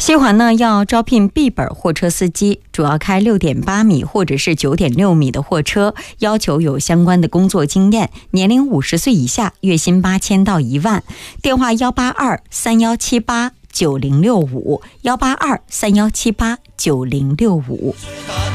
西环呢要招聘 B 本货车司机，主要开6.8米或者是9.6米的货车，要求有相关的工作经验，年龄50岁以下，月薪8000到1万。电话182-3178-9065，182-3178-9065。